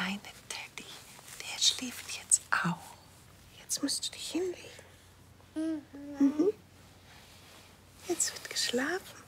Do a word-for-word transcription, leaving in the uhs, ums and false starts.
kleine Teddy, der schläft jetzt auch. Jetzt musst du dich hinlegen. Mhm. Mhm. Jetzt wird geschlafen.